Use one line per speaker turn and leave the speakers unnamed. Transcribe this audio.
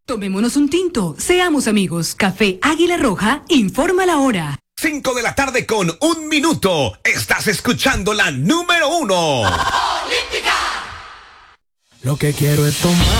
Tomémonos un tinto, seamos amigos. Café Águila Roja, informa la hora.
5 de la tarde con 1 minuto. Estás escuchando la número 1.
Lo que quiero es tomar.